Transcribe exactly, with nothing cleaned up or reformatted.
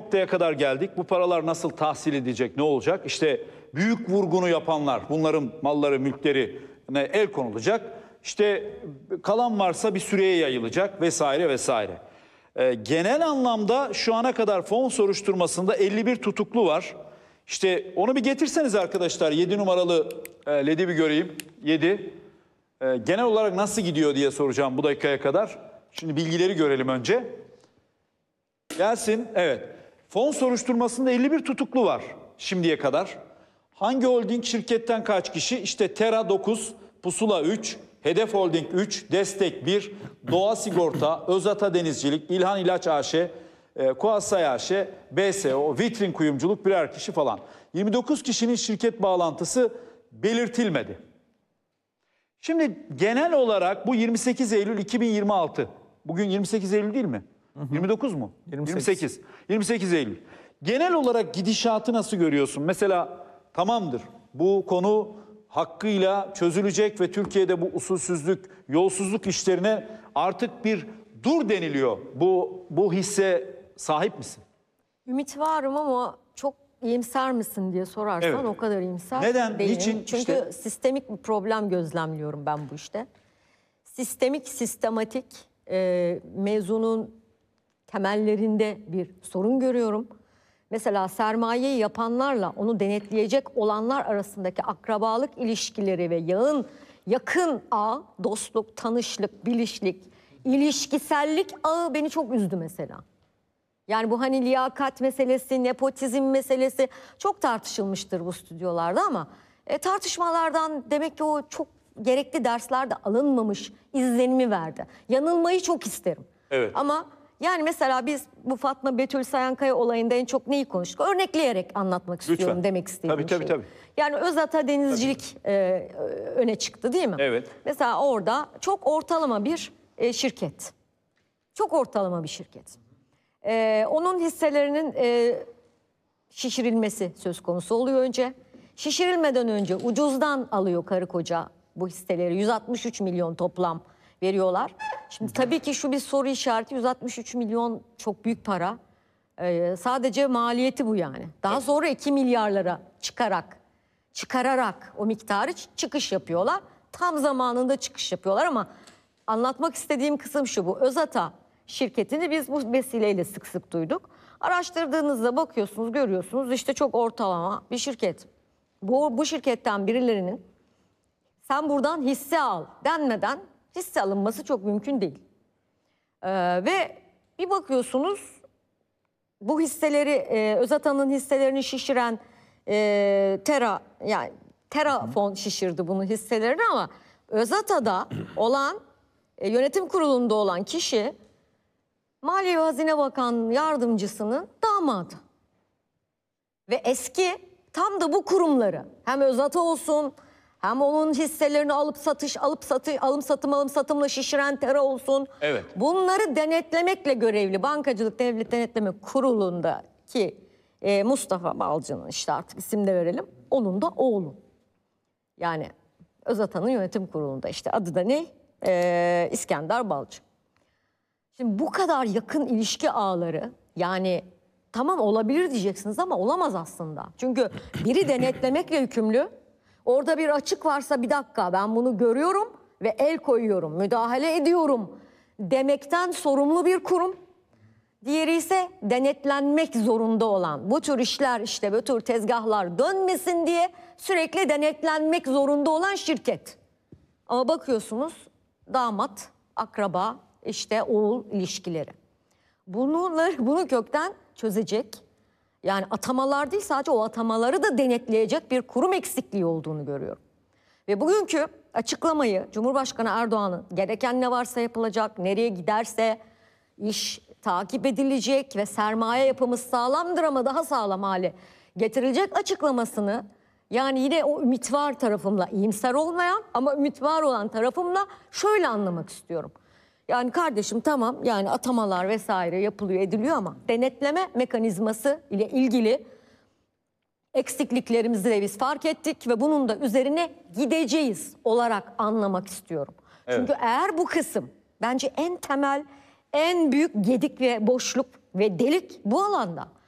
noktaya kadar geldik. Bu paralar nasıl tahsil edecek, ne olacak? İşte büyük vurgunu yapanlar, bunların malları, mülklerine el konulacak. İşte kalan varsa bir süreye yayılacak vesaire vesaire. Ee, genel anlamda şu ana kadar fon soruşturmasında elli bir tutuklu var. İşte onu bir getirseniz arkadaşlar, yedi numaralı e, L E D'yi bir göreyim. yedi. E, genel olarak nasıl gidiyor diye soracağım bu dakikaya kadar. Şimdi bilgileri görelim önce. Gelsin. Evet. Fon soruşturmasında elli bir tutuklu var şimdiye kadar. Hangi holding şirketten kaç kişi? İşte Tera dokuz, Pusula üç, Hedef Holding üç, Destek bir, Doğa Sigorta, Özata Denizcilik, İlhan İlaç A Ş, e, Kuasay A Ş, B S O, Vitrin Kuyumculuk birer kişi falan. yirmi dokuz kişinin şirket bağlantısı belirtilmedi. Şimdi genel olarak bu yirmi sekiz Eylül iki bin yirmi altı. Bugün yirmi sekiz Eylül değil mi? Hı hı. yirmi dokuz mu? yirmi sekiz. yirmi sekiz. yirmi sekiz Eylül. Genel olarak gidişatı nasıl görüyorsun? Mesela tamamdır, bu konu hakkıyla çözülecek ve Türkiye'de bu usulsüzlük, yolsuzluk işlerine artık bir dur deniliyor. Bu, bu hisse sahip misin? Ümit varım ama çok iyimser misin diye sorarsan evet. O kadar iyimser Neden? değilim. Niçin? Çünkü işte... sistemik bir problem gözlemliyorum ben bu işte. Sistemik, sistematik e, mevzunun temellerinde bir sorun görüyorum. Mesela sermayeyi yapanlarla onu denetleyecek olanlar arasındaki akrabalık ilişkileri ve yağın yakın ağ, dostluk, tanışlık, bilişlik, ilişkisellik ağı beni çok üzdü mesela. Yani bu hani liyakat meselesi, nepotizm meselesi çok tartışılmıştır bu stüdyolarda ama e, tartışmalardan demek ki o çok gerekli dersler de alınmamış izlenimi verdi. Yanılmayı çok isterim. Evet. Ama yani mesela biz bu Fatma Betül Sayankaya olayında en çok neyi konuştuk? Örnekleyerek anlatmak istiyorum. Lütfen. Demek istediğim tabii, tabii, şey. Tabii. Yani Özata Denizcilik e, öne çıktı değil mi? Evet. Mesela orada çok ortalama bir e, şirket. Çok ortalama bir şirket. E, onun hisselerinin e, şişirilmesi söz konusu oluyor önce. Şişirilmeden önce ucuzdan alıyor karı koca bu hisseleri. yüz altmış üç milyon toplam veriyorlar. Şimdi tabii ki şu bir soru işareti, yüz altmış üç milyon çok büyük para. Ee, sadece maliyeti bu yani. Daha evet. Sonra iki milyarlara çıkarak, çıkararak o miktarı çıkış yapıyorlar. Tam zamanında çıkış yapıyorlar ama anlatmak istediğim kısım şu: bu Özata şirketini biz bu vesileyle sık sık duyduk. Araştırdığınızda bakıyorsunuz, görüyorsunuz işte çok ortalama bir şirket. Bu, bu şirketten birilerinin sen buradan hisse al denmeden hisse alınması çok mümkün değil. Ee, ve bir bakıyorsunuz bu hisseleri, e, Özata'nın hisselerini şişiren e, Tera, yani Tera fon şişirdi bunun hisselerini ama Özata'da olan, e, yönetim kurulunda olan kişi Maliye ve Hazine Bakan Yardımcısının damadı. Ve eski tam da bu kurumları, hem Özata olsun, hem onun hisselerini alıp satış, alıp satış, alım satım, alım satımla şişiren Tera olsun. Evet. Bunları denetlemekle görevli Bankacılık Devlet Denetleme Kurulu'ndaki e, Mustafa Balcı'nın, işte artık isim de verelim, onun da oğlu. Yani Özata'nın yönetim kurulunda, işte adı da ne? Ee, İskender Balcı. Şimdi bu kadar yakın ilişki ağları, yani tamam olabilir diyeceksiniz ama olamaz aslında. Çünkü biri denetlemekle yükümlü. Orada bir açık varsa bir dakika ben bunu görüyorum ve el koyuyorum, müdahale ediyorum demekten sorumlu bir kurum. Diğeri ise denetlenmek zorunda olan, bu tür işler, işte bu tür tezgahlar dönmesin diye sürekli denetlenmek zorunda olan şirket. Ama bakıyorsunuz damat, akraba, işte oğul ilişkileri. Bunları, bunu kökten çözecek, yani atamalar değil sadece o atamaları da denetleyecek bir kurum eksikliği olduğunu görüyorum. Ve bugünkü açıklamayı Cumhurbaşkanı Erdoğan'ın gereken ne varsa yapılacak, nereye giderse iş takip edilecek ve sermaye yapımız sağlamdır ama daha sağlam hale getirilecek açıklamasını, yani yine o ümit var tarafımla, iyimser olmayan ama ümit var olan tarafımla şöyle anlamak istiyorum. Yani kardeşim tamam, yani atamalar vesaire yapılıyor ediliyor ama denetleme mekanizması ile ilgili eksikliklerimizi de biz fark ettik ve bunun da üzerine gideceğiz olarak anlamak istiyorum. Evet. Çünkü eğer bu kısım, bence en temel, en büyük gedik ve boşluk ve delik bu alanda.